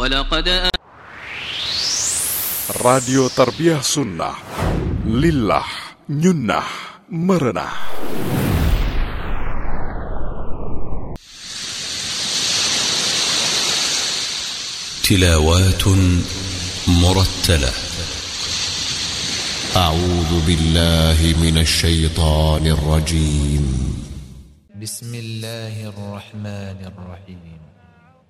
ولقد راديو تربية سنة لله ننه مرنا. تلاوات مرتلة. أعوذ بالله من الشيطان الرجيم. بسم الله الرحمن الرحيم.